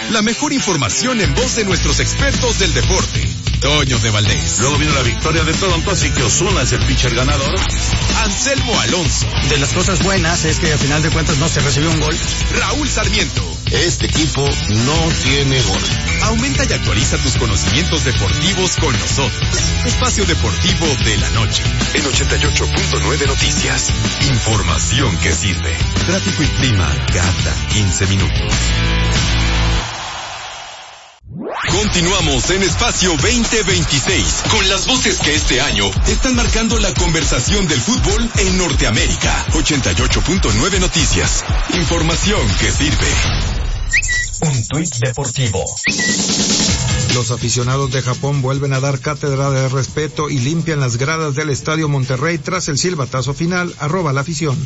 La mejor información en voz de nuestros expertos del deporte. Toño de Valdés. Luego vino la victoria de Toronto, así que Ozuna es el pitcher ganador. Anselmo Alonso. De las cosas buenas es que al final de cuentas no se recibió un gol. Raúl Sarmiento. Este equipo no tiene gol. Aumenta y actualiza tus conocimientos deportivos con nosotros. Espacio Deportivo de la Noche. En 88.9 Noticias. Información que sirve. Tráfico y clima cada 15 minutos. Continuamos en Espacio 2026 con las voces que este año están marcando la conversación del fútbol en Norteamérica. 88.9 Noticias. Información que sirve. Un tuit deportivo. Los aficionados de Japón vuelven a dar cátedra de respeto y limpian las gradas del Estadio Monterrey tras el silbatazo final. @la afición.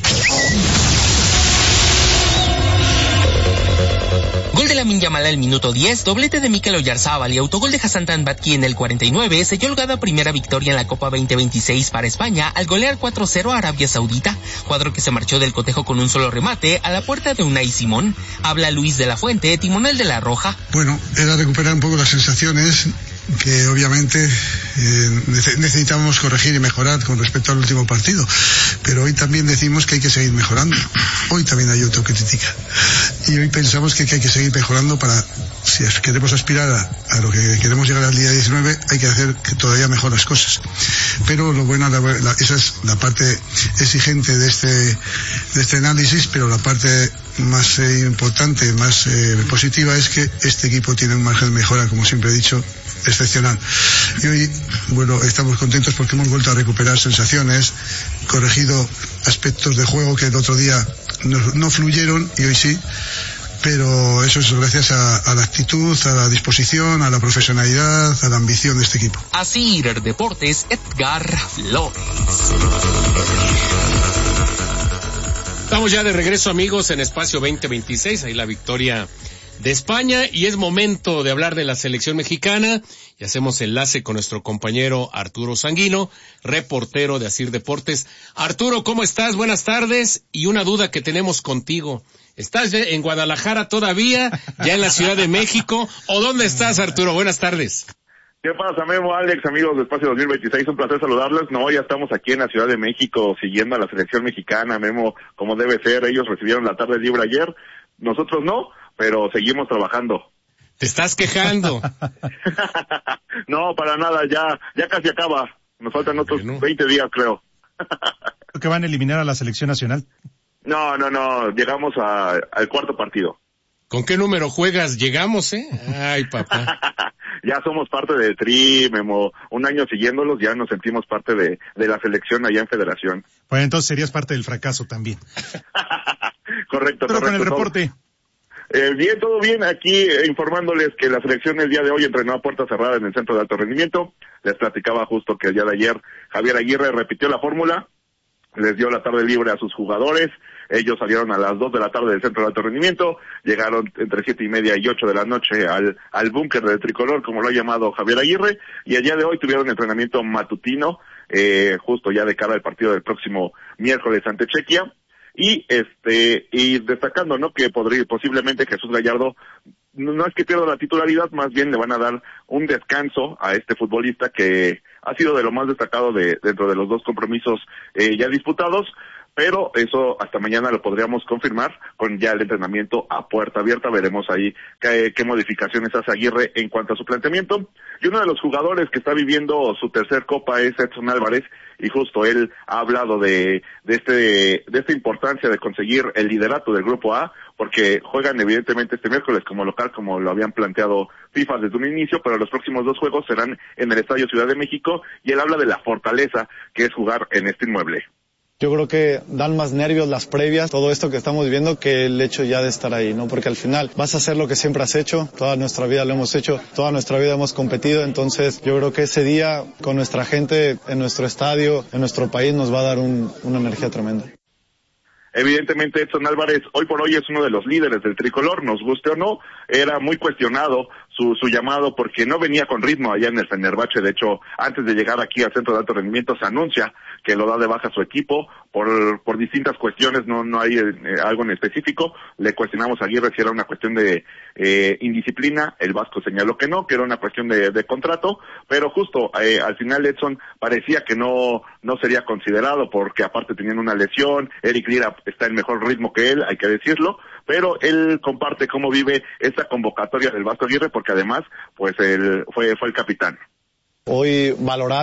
Gol de Lamine Yamal al minuto 10, doblete de Mikel Oyarzabal y autogol de Hassan Tanbatki en el 49 selló holgada primera victoria en la Copa 2026 para España al golear 4-0 a Arabia Saudita, cuadro que se marchó del cotejo con un solo remate a la puerta de Unai Simón. Habla Luis de la Fuente, timonel de la Roja. Bueno, era recuperar un poco las sensaciones que obviamente necesitamos corregir y mejorar con respecto al último partido, pero hoy también decimos que hay que seguir mejorando. Hoy también hay autocrítica y hoy pensamos que hay que seguir mejorando para, si queremos aspirar a lo que queremos llegar al día 19, hay que hacer que todavía mejor las cosas. Pero lo bueno, esa es la parte exigente de este análisis, pero la parte más importante, más positiva es que este equipo tiene un margen de mejora, como siempre he dicho, excepcional. Y hoy, bueno, estamos contentos porque hemos vuelto a recuperar sensaciones, corregido aspectos de juego que el otro día no fluyeron y hoy sí, pero eso es gracias a la actitud, a la disposición, a la profesionalidad, a la ambición de este equipo. Así, Deportes, Edgar Flores. Estamos ya de regreso, amigos, en Espacio 2026, ahí la victoria de España, y es momento de hablar de la selección mexicana, y hacemos enlace con nuestro compañero Arturo Sanguino, reportero de Asir Deportes. Arturo, ¿cómo estás? Buenas tardes, y una duda que tenemos contigo. ¿Estás en Guadalajara todavía, ya en la Ciudad de México, o dónde estás, Arturo? Buenas tardes. ¿Qué pasa, Memo, Alex, amigos de Espacio 2026? Un placer saludarles. No, ya estamos aquí en la Ciudad de México siguiendo a la selección mexicana, Memo, como debe ser. Ellos recibieron la tarde libre ayer, nosotros no, pero seguimos trabajando. ¿Te estás quejando? No, para nada, ya casi acaba. Nos faltan otros 20 días, creo. ¿Que van a eliminar a la selección nacional? No, llegamos al cuarto partido. ¿Con qué número juegas? Llegamos, Ay, papá. Ya somos parte del Tri, Memo. Un año siguiéndolos, ya nos sentimos parte de la selección allá en Federación. Bueno, entonces serías parte del fracaso también. Correcto. Pero con el reporte. Bien, todo bien. Aquí informándoles que la selección el día de hoy entrenó a puerta cerrada en el Centro de Alto Rendimiento. Les platicaba justo que el día de ayer Javier Aguirre repitió la fórmula. Les dio la tarde libre a sus jugadores. Ellos salieron a las 2 de la tarde del Centro de Alto Rendimiento, llegaron entre 7:30 y 8 de la noche al búnker del tricolor, como lo ha llamado Javier Aguirre, y el día de hoy tuvieron entrenamiento matutino, justo ya de cara al partido del próximo miércoles ante Chequia, y destacando, ¿no?, que posiblemente Jesús Gallardo no es que pierda la titularidad, más bien le van a dar un descanso a este futbolista que ha sido de lo más destacado dentro de los dos compromisos ya disputados, pero eso hasta mañana lo podríamos confirmar con ya el entrenamiento a puerta abierta. Veremos ahí qué modificaciones hace Aguirre en cuanto a su planteamiento. Y uno de los jugadores que está viviendo su tercer copa es Edson Álvarez, y justo él ha hablado de esta importancia de conseguir el liderato del Grupo A, porque juegan evidentemente este miércoles como local, como lo habían planteado FIFA desde un inicio, pero los próximos dos juegos serán en el Estadio Ciudad de México, y él habla de la fortaleza que es jugar en este inmueble. Yo creo que dan más nervios las previas, todo esto que estamos viviendo, que el hecho ya de estar ahí, ¿no? Porque al final vas a hacer lo que siempre has hecho, toda nuestra vida lo hemos hecho, toda nuestra vida hemos competido, entonces yo creo que ese día con nuestra gente en nuestro estadio, en nuestro país, nos va a dar una energía tremenda. Evidentemente Edson Álvarez hoy por hoy es uno de los líderes del tricolor, nos guste o no, era muy cuestionado su llamado, porque no venía con ritmo allá en el Fenerbahce. De hecho, antes de llegar aquí al centro de alto rendimiento se anuncia que lo da de baja su equipo por distintas cuestiones, no hay algo en específico. Le cuestionamos a Aguirre si era una cuestión de indisciplina, el vasco señaló que no, que era una cuestión de contrato, pero justo al final Edson parecía que no sería considerado, porque aparte tenían una lesión. Eric Lira está en mejor ritmo que él, hay que decirlo, pero él comparte cómo vive esta convocatoria del Vasco Aguirre, porque además pues él fue el capitán. Hoy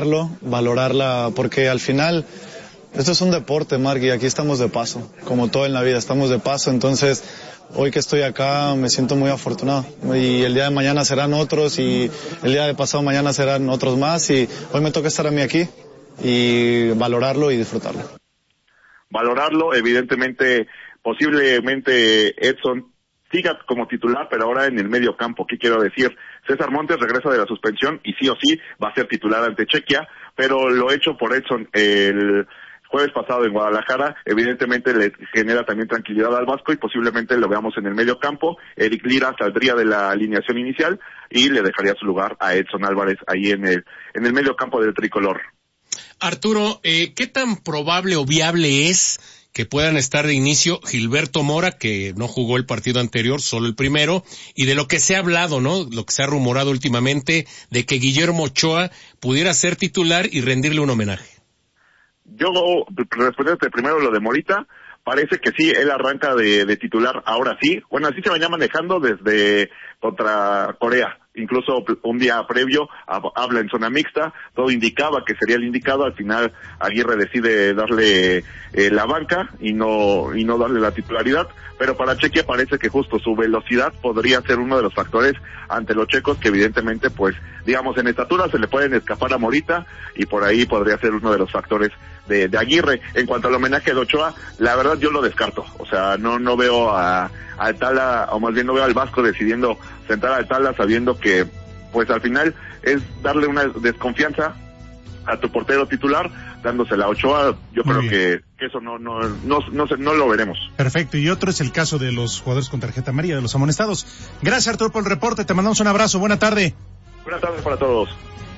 valorarla, porque al final esto es un deporte, Marc, y aquí estamos de paso, como todo en la vida, estamos de paso. Entonces hoy que estoy acá me siento muy afortunado, y el día de mañana serán otros, y el día de pasado mañana serán otros más, y hoy me toca estar a mí aquí y valorarlo y disfrutarlo. Valorarlo, evidentemente, posiblemente Edson siga como titular, pero ahora en el medio campo. ¿Qué quiero decir? César Montes regresa de la suspensión y sí o sí va a ser titular ante Chequia, pero lo hecho por Edson el jueves pasado en Guadalajara, evidentemente le genera también tranquilidad al Vasco, y posiblemente lo veamos en el medio campo. Eric Lira saldría de la alineación inicial y le dejaría su lugar a Edson Álvarez ahí en el medio campo del tricolor. Arturo, ¿qué tan probable o viable es que puedan estar de inicio Gilberto Mora, que no jugó el partido anterior, solo el primero, y de lo que se ha hablado, ¿no? Lo que se ha rumorado últimamente, de que Guillermo Ochoa pudiera ser titular y rendirle un homenaje? Yo, respondiéndote primero lo de Morita, parece que sí, él arranca de titular ahora sí. Bueno, así se venía manejando desde contra Corea. Incluso un día previo habla en zona mixta, todo indicaba que sería el indicado. Al final Aguirre decide darle la banca y no darle la titularidad, pero para Chequia parece que justo su velocidad podría ser uno de los factores ante los checos, que evidentemente pues digamos en estatura se le pueden escapar a Morita, y por ahí podría ser uno de los factores de Aguirre. En cuanto al homenaje de Ochoa, la verdad yo lo descarto, o sea, no veo al Tala, o más bien no veo al Vasco decidiendo sentar al Tala sabiendo que pues al final es darle una desconfianza a tu portero titular, dándosela a Ochoa. Yo creo que eso no lo veremos. Perfecto, y otro es el caso de los jugadores con tarjeta amarilla, de los amonestados. Gracias, Arturo, por el reporte, te mandamos un abrazo, buena tarde. Buenas tardes para todos.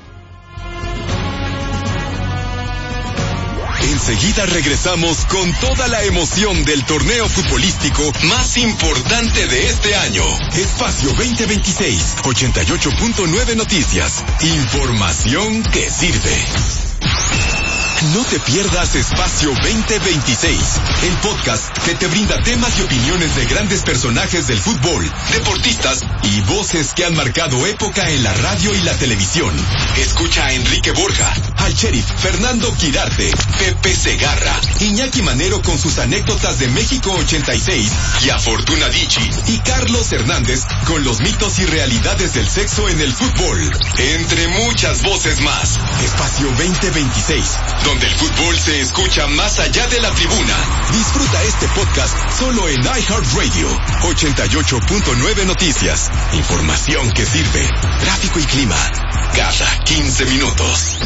Enseguida regresamos con toda la emoción del torneo futbolístico más importante de este año. Espacio 2026, 88.9 Noticias. Información que sirve. No te pierdas Espacio 2026, el podcast que te brinda temas y opiniones de grandes personajes del fútbol, deportistas y voces que han marcado época en la radio y la televisión. Escucha a Enrique Borja, al sheriff Fernando Quirarte, Pepe Segarra, Iñaki Manero con sus anécdotas de México 86, y a Fortuna Dicci y Carlos Hernández con los mitos y realidades del sexo en el fútbol, entre muchas voces más. Espacio 2026, donde el fútbol se escucha más allá de la tribuna. Disfruta este podcast solo en iHeartRadio. 88.9 Noticias. Información que sirve. Tráfico y clima cada 15 minutos.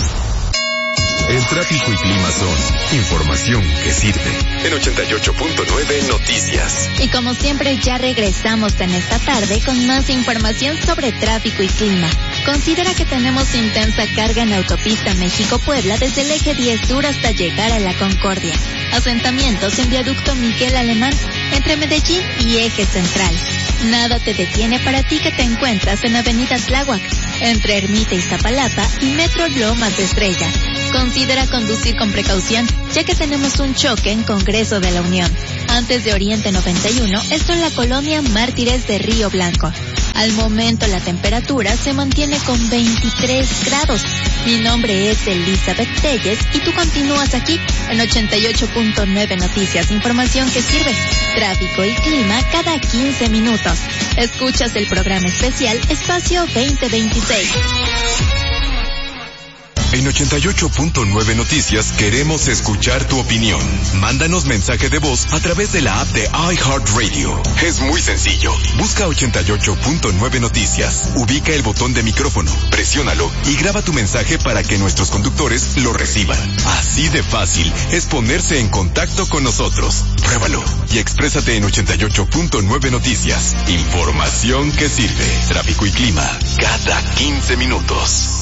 El tráfico y clima son información que sirve. En 88.9 Noticias. Y como siempre ya regresamos en esta tarde con más información sobre tráfico y clima. Considera que tenemos intensa carga en la autopista México-Puebla desde el eje 10 sur hasta llegar a la Concordia. Asentamientos en viaducto Miguel Alemán entre Medellín y eje central. Nada te detiene para ti que te encuentras en avenida Tláhuac, entre Ermita y Iztapalapa y Metro Lomas de Estrella. Considera conducir con precaución, ya que tenemos un choque en Congreso de la Unión. Antes de Oriente 91, esto en la colonia Mártires de Río Blanco. Al momento la temperatura se mantiene con 23 grados. Mi nombre es Elizabeth Telles y tú continúas aquí en 88.9 Noticias. Información que sirve. Tráfico y clima cada 15 minutos. Escuchas el programa especial Espacio 2026. En 88.9 Noticias queremos escuchar tu opinión. Mándanos mensaje de voz a través de la app de iHeartRadio. Es muy sencillo. Busca 88.9 Noticias. Ubica el botón de micrófono, presiónalo y graba tu mensaje para que nuestros conductores lo reciban. Así de fácil es ponerse en contacto con nosotros. Pruébalo y exprésate en 88.9 Noticias. Información que sirve. Tráfico y clima cada 15 minutos.